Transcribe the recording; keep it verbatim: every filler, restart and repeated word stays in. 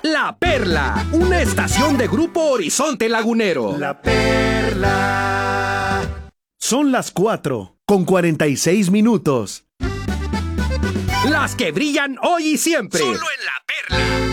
La Perla, una estación de Grupo Horizonte Lagunero. La Perla. Son las cuatro con cuarenta y seis minutos. Las que brillan hoy y siempre. Solo en La Perla.